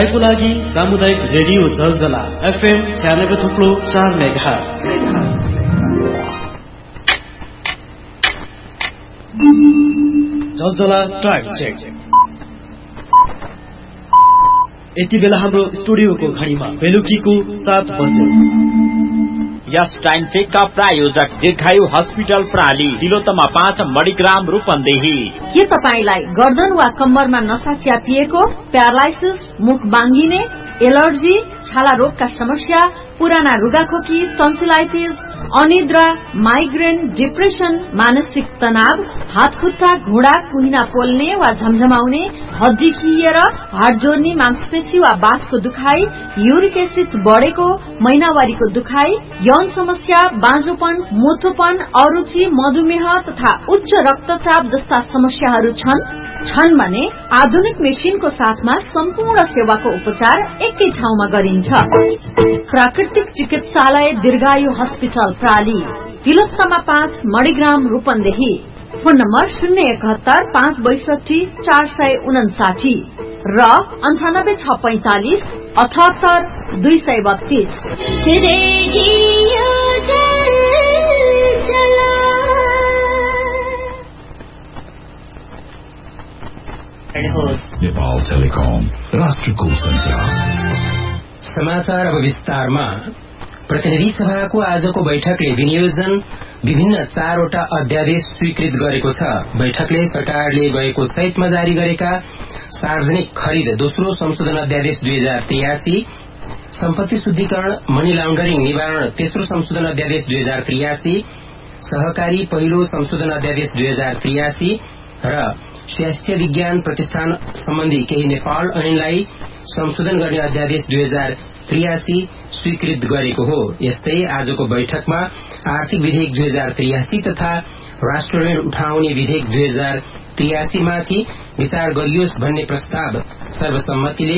को लागि सामुदायिक रेडियो जलजला FM 96.4 मेगाहर्ज। जलजला टाइम चेक। यति बेला हाम्रो स्टुडियोको घडीमा बेलुकीको 7 बजे। यस टाइम चेक का प्रायोजक दीर्घायु हस्पिटल प्राली, तिलोत्तमा 5 मणिग्राम रूपन्देही। के तपाईलाई गर्दन वा कम्मरमा नसा च्यापिएको, प्यारालाइसिस, मुख बाङ्गिने, एलर्जी, छाला रोगका समस्या, पुराना रुगाखोकी, टन्सिलाइटिस, अनिद्रा, माइग्रेन, डिप्रेसन, मानसिक तनाव, हात खुट्टा, घुँडा, कुहिना पोल्ने वा झमझमाउने, हड्डी खिएर, हाड जोड्ने, मांसपेशी वा बाथको दुखाइ, युरिक एसिड बढेको, महिनावारीको दुखाइ, यौन समस्या, बाँझोपन, मोटोपन, अरुचि, मधुमेह तथा उच्च रक्तचाप जस्ता समस्याहरू छन् भने आधुनिक मेसिनको साथमा सम्पूर्ण सेवाको उपचार एकै ठाउँमा गरिन्छ। प्राकृतिक चिकित्सालय दीर्घायु hospital प्राली, Tilottama 5 Manigram Rupandehi. Phone number 071 562 459 र 98645 78 232। नेपाल टेलिकम, राष्ट्रको संचार। समाचार अब विस्तारमा। प्रतिनिधि सभाको आजको बैठकले विनियोजन विभिन्न 4वटा अध्यादेश स्वीकृत गरेको छ। बैठकले सरकारले गएको चैतमा जारी गरेका सार्वजनिक खरिद दोस्रो संशोधन अध्यादेश 2083, सम्पत्ति शुद्धिकरण मनी लाउण्डरिङ निवारण तेस्रो संशोधन अध्यादेश 2083, सहकारी पहिलो संशोधन अध्यादेश 2083 र स्वास्थ्य विज्ञान प्रतिष्ठान सम्बन्धी केही नेपाल ऐनलाई संशोधन गर्ने अध्यादेश 2083 स्वीकृत गरेको हो। यस्तै आजको बैठकमा आर्थिक विधेयक 2083 तथा राष्ट्र ऋण उठाउने विधेयक 2083 माथि विचार गरियोस् भन्ने प्रस्ताव सर्वसम्मतिले